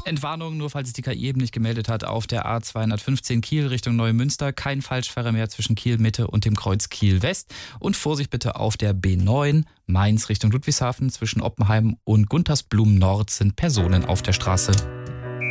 Entwarnung, nur falls es die KI eben nicht gemeldet hat, auf der A215 Kiel Richtung Neumünster. Kein Falschfahrer mehr zwischen Kiel Mitte und dem Kreuz Kiel West. Und Vorsicht bitte auf der B9 Mainz Richtung Ludwigshafen. Zwischen Oppenheim und Guntersblum Nord sind Personen auf der Straße.